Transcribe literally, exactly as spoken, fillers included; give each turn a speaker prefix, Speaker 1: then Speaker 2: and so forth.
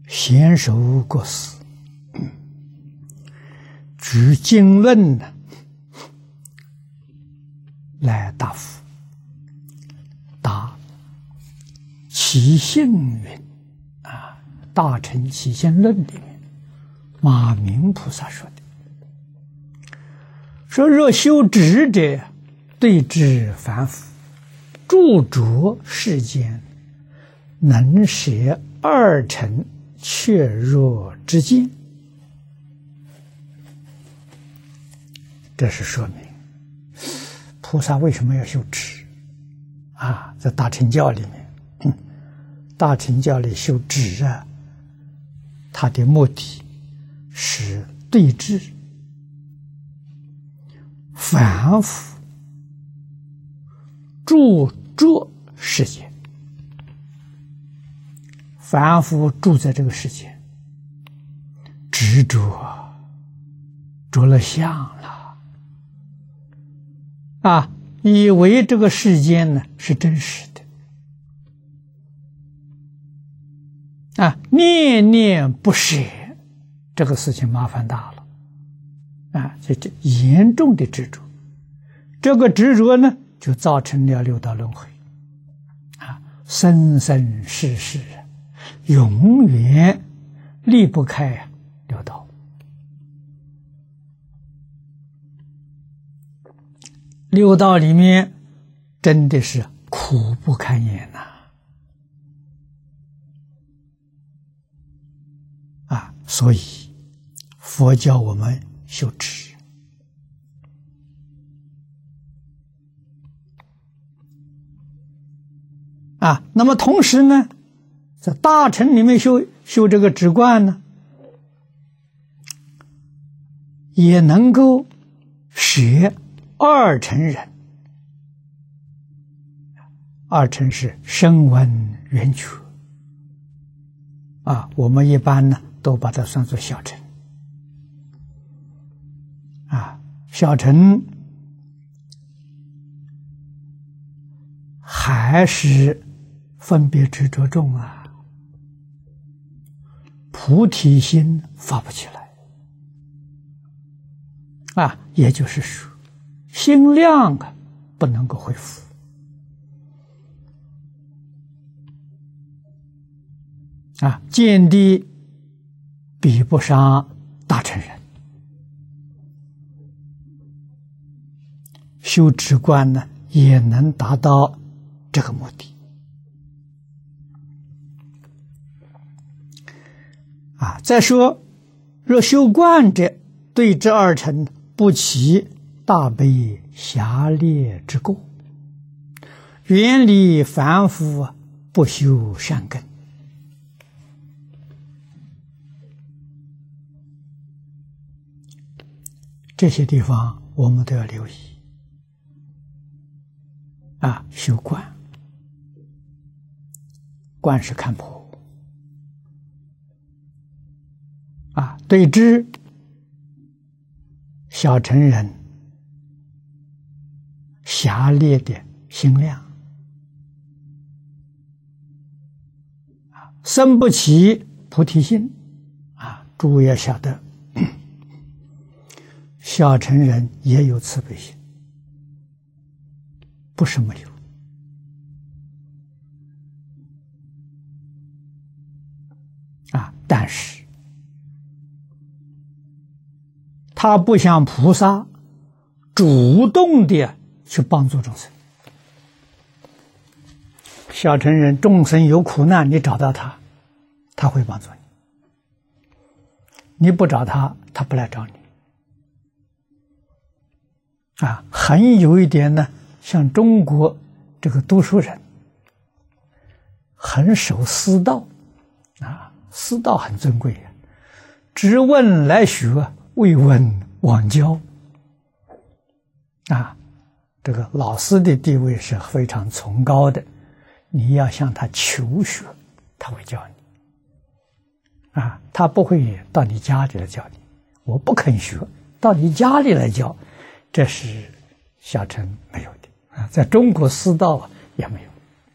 Speaker 1: 贤首国师举经论呢来答复，答起信云啊，《大乘起信论》里面马明菩萨说的，说若修止者，对治凡夫，著着世间，能舍二乘确若之见。这是说明菩萨为什么要修止啊？在大乘教里面，嗯、大乘教里修止啊，它的目的是对治凡夫住着世界。凡夫住在这个世界，执着着了相了啊，以为这个世间呢是真实的啊，念念不舍，这个事情麻烦大了啊，这这严重的执着，这个执着呢就造成了六道轮回啊，生生世世永远离不开六道。六道里面真的是苦不堪言呐！啊，所以佛教我们修止啊，那么同时呢，在大乘里面修修这个止观呢，也能够学二乘人。二乘是声闻缘觉啊，我们一般呢都把它算作小乘啊，小乘还是分别执着重啊，菩提心发不起来啊，也就是说心量啊不能够恢复啊，见地比不上大乘人，修止观呢也能达到这个目的啊。再说若修观者，对治二乘，不起大悲狭劣之过，远离凡夫，不修善根。这些地方我们都要留意啊，修观，观是看破啊，对治小乘人狭劣的心量啊，生不起菩提心啊。诸位要晓得，小乘人也有慈悲心，不是没有啊，但是他不像菩萨主动的去帮助众生。小乘人众生有苦难，你找到他，他会帮助你；你不找他，他不来找你。啊，很有一点呢，像中国这个读书人很守私道啊，私道很珍贵啊，只问来学，未问往教啊，这个老师的地位是非常崇高的，你要向他求学，他会教你啊，他不会到你家里来教你，我不肯学，到你家里来教，这是小乘没有的啊，在中国私道啊也没有。